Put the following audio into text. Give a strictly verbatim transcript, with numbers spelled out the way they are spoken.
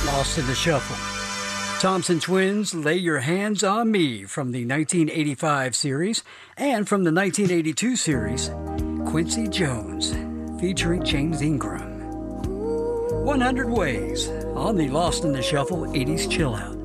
Lost in the Shuffle. Thompson Twins, Lay Your Hands on Me from the nineteen eighty-five series, and from the nineteen eighty-two series, Quincy Jones featuring James Ingram. one hundred Ways on the Lost in the Shuffle eighties Chill Out.